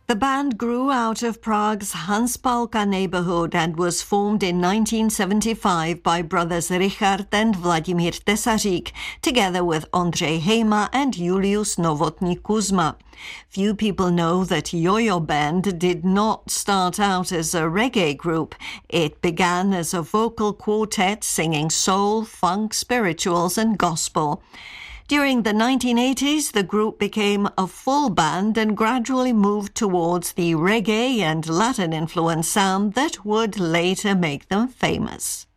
The band grew out of Prague's Hanspalka neighborhood and was formed in 1975 by brothers Richard and Vladimír Tesařík, together with Ondřej Hejma and Julius Novotný Kuzma. Few people know that Yo-Yo Band did not start out as a reggae group. It began as a vocal quartet singing soul, funk, spirituals and gospel. During the 1980s, the group became a full band and gradually moved towards the reggae and Latin-influenced sound that would later make them famous.